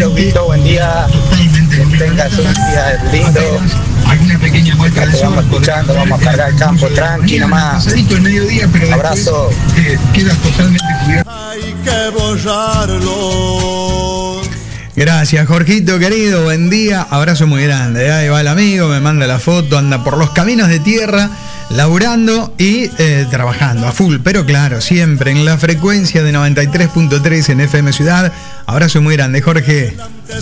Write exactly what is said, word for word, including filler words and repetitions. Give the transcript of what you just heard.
Vito, Vito, buen día. Que tengas un día lindo. Acá te vamos escuchando, vamos a cargar el campo tranqui nomás. Abrazo. Hay que borrarlo. Gracias, Jorgito, querido, buen día. Abrazo muy grande. Ahí va el amigo, me manda la foto, anda por los caminos de tierra, laburando y eh, trabajando a full, pero claro, siempre en la frecuencia de noventa y tres punto tres en F M Ciudad. Abrazo muy grande, Jorge.